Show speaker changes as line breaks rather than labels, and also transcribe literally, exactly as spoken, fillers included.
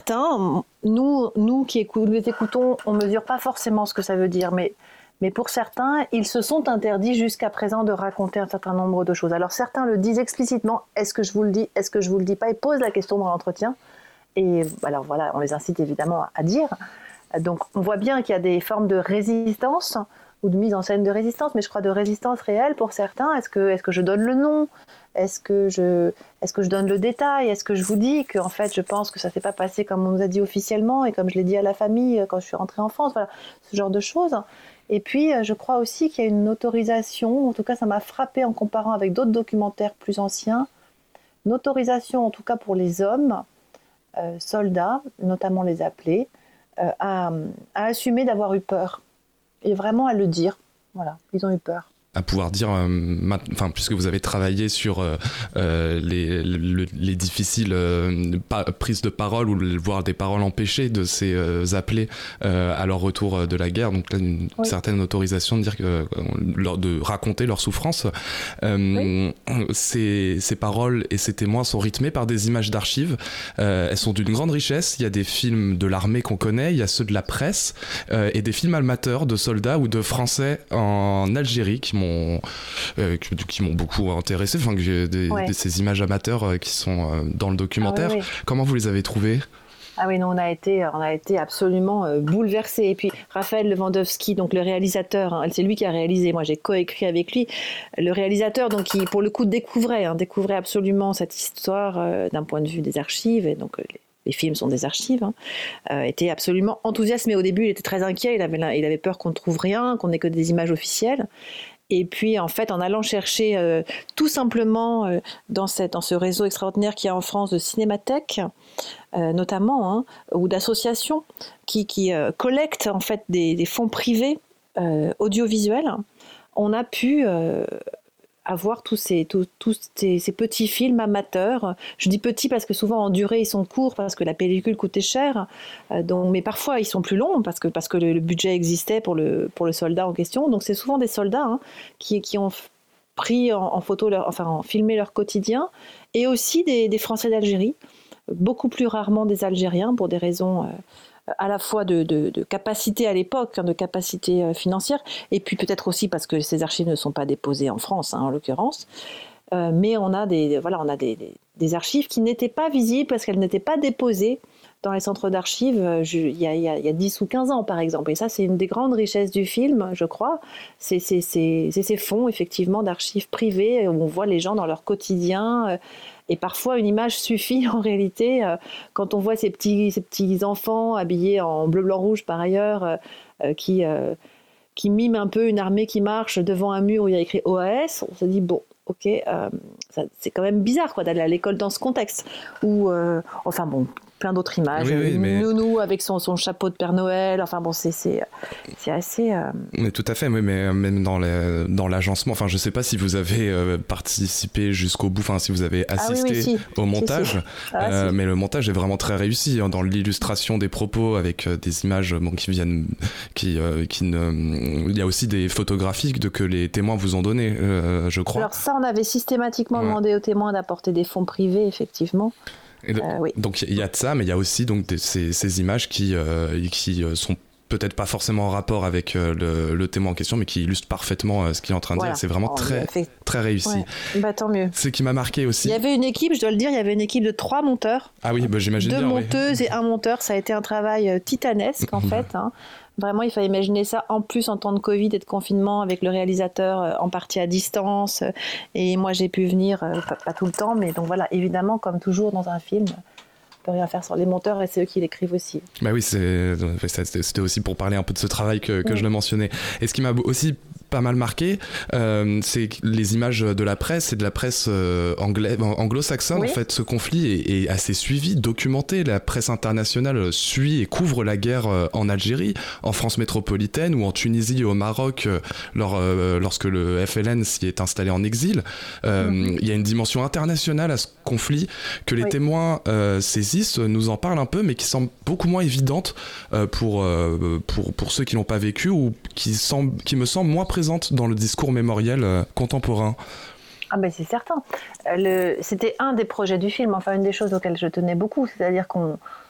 certains, nous, nous qui écou- les écoutons, on ne mesure pas forcément ce que ça veut dire, mais, mais pour certains, ils se sont interdits jusqu'à présent de raconter un certain nombre de choses. Alors certains le disent explicitement, est-ce que je vous le dis, est-ce que je vous le dis pas, ils posent la question dans l'entretien, et alors voilà, on les incite évidemment à dire. Donc on voit bien qu'il y a des formes de résistance, ou de mise en scène de résistance, mais je crois de résistance réelle pour certains. Est-ce que, est-ce que je donne le nom ? Est-ce que, je, est-ce que je donne le détail ? Est-ce que je vous dis que en fait, je pense que ça ne s'est pas passé comme on nous a dit officiellement et comme je l'ai dit à la famille quand je suis rentrée en France ? Voilà, ce genre de choses. Et puis, je crois aussi qu'il y a une autorisation, en tout cas ça m'a frappée en comparant avec d'autres documentaires plus anciens, une autorisation en tout cas pour les hommes, euh, soldats, notamment les appelés, euh, à, à assumer d'avoir eu peur. Et vraiment à le dire. Voilà, ils ont eu peur.
À pouvoir dire, euh, enfin, puisque vous avez travaillé sur euh, euh, les, le, les difficiles euh, pa- prises de parole ou voire des paroles empêchées de ces euh, appelés euh, à leur retour de la guerre, donc là une oui. certaine autorisation de dire que, euh, de raconter leur souffrance. Euh, oui. ces, ces paroles et ces témoins sont rythmés par des images d'archives. Euh, elles sont d'une grande richesse. Il y a des films de l'armée qu'on connaît, il y a ceux de la presse euh, et des films amateurs de soldats ou de Français en Algérie qui m'ont Euh, qui, qui m'ont beaucoup intéressé, enfin, des, ouais. des, ces images amateurs euh, qui sont euh, dans le documentaire. Ah, oui, oui. Comment vous les avez trouvées ?
Ah oui, non, on a été, on a été absolument euh, bouleversés. Et puis Raphaël Lewandowski, donc le réalisateur, hein, c'est lui qui a réalisé. Moi, j'ai coécrit avec lui. Le réalisateur, donc, qui pour le coup découvrait, hein, découvrait absolument cette histoire euh, d'un point de vue des archives. Et donc, euh, les, les films sont des archives. Hein, euh, était absolument enthousiaste, mais au début, il était très inquiet. Il avait, il avait peur qu'on ne trouve rien, qu'on n'ait que des images officielles. Et puis, en fait, en allant chercher euh, tout simplement euh, dans, cette, dans ce réseau extraordinaire qu'il y a en France de cinémathèques, euh, notamment, hein, ou d'associations qui, qui euh, collectent en fait des, des fonds privés euh, audiovisuels, on a pu euh, avoir tous, ces, tous, tous ces, ces petits films amateurs. Je dis petits parce que souvent en durée ils sont courts parce que la pellicule coûtait cher, euh, donc, mais parfois ils sont plus longs parce que, parce que le, le budget existait pour le, pour le soldat en question. Donc c'est souvent des soldats hein, qui, qui ont pris en, en photo, leur, enfin en filmé leur quotidien, et aussi des, des Français d'Algérie, beaucoup plus rarement des Algériens pour des raisons... Euh, à la fois de, de, de capacité à l'époque, hein, de capacité euh, financière, et puis peut-être aussi parce que ces archives ne sont pas déposées en France, hein, en l'occurrence. Euh, mais on a, des, voilà, on a des, des, des archives qui n'étaient pas visibles parce qu'elles n'étaient pas déposées dans les centres d'archives je, il, y a, il, y a, il y a dix ou quinze ans, par exemple. Et ça, c'est une des grandes richesses du film, je crois. C'est, c'est, c'est, c'est ces fonds, effectivement, d'archives privées où on voit les gens dans leur quotidien. Euh, Et parfois, une image suffit, en réalité, euh, quand on voit ces petits, ces petits enfants habillés en bleu, blanc, rouge, par ailleurs, euh, qui, euh, qui miment un peu une armée qui marche devant un mur où il y a écrit O A S, on se dit, bon, ok, euh, ça, c'est quand même bizarre quoi, d'aller à l'école dans ce contexte. Ou, euh, enfin bon, plein d'autres images.
Oui, oui, mais...
Nounou avec son, son chapeau de Père Noël. Enfin bon, c'est, c'est, c'est assez... Euh...
Mais tout à fait, oui, mais même dans, les, dans l'agencement, enfin je ne sais pas si vous avez euh, participé jusqu'au bout, enfin si vous avez assisté ah, oui, oui, si. au montage, si, si. Ah, euh, si. Mais le montage est vraiment très réussi hein, dans l'illustration des propos avec euh, des images bon, qui viennent... Qui, euh, qui ne... Il y a aussi des photographies de, que les témoins vous ont données, euh, je crois.
Alors ça, on avait systématiquement ouais. demandé aux témoins d'apporter des fonds privés, effectivement.
Le,
euh, oui.
Donc il y a de ça, mais il y a aussi donc des, ces, ces images qui, euh, qui sont peut-être pas forcément en rapport avec euh, le, le témoin en question, mais qui illustrent parfaitement euh, ce qu'il est en train de voilà. dire. C'est vraiment oh, très, fait... très réussi.
Ouais. Bah, tant mieux.
Ce qui m'a marqué aussi.
Il y avait une équipe, je dois le dire, il y avait une équipe de trois monteurs.
Ah oui, bah, j'imagine
deux
bien.
Deux monteuses
oui.
et un monteur. Ça a été un travail titanesque en fait. Hein. Vraiment, il fallait imaginer ça en plus en temps de Covid et de confinement avec le réalisateur en partie à distance. Et moi, j'ai pu venir, pas, pas tout le temps, mais donc voilà, évidemment, comme toujours dans un film, on peut rien faire sans les monteurs et c'est eux qui l'écrivent aussi.
Bah oui, c'est, c'était aussi pour parler un peu de ce travail que, que oui. je le mentionnais. Et ce qui m'a aussi pas mal marqué, euh, c'est les images de la presse et de la presse euh, anglaise, anglo-saxonne. Oui. En fait, ce conflit est, est assez suivi, documenté. La presse internationale suit et couvre la guerre euh, en Algérie, en France métropolitaine ou en Tunisie et au Maroc, euh, lors, euh, lorsque le F L N s'y est installé en exil. Euh, mm-hmm. Il y a une dimension internationale à ce conflit que les oui. témoins euh, saisissent, nous en parlent un peu, mais qui semble beaucoup moins évidente euh, pour, euh, pour, pour ceux qui l'ont pas vécu ou qui, semble, qui me semble moins présente dans le discours mémoriel euh, contemporain.
Ah ben c'est certain. Le, c'était un des projets du film, enfin une des choses auxquelles je tenais beaucoup, c'est-à-dire qu'on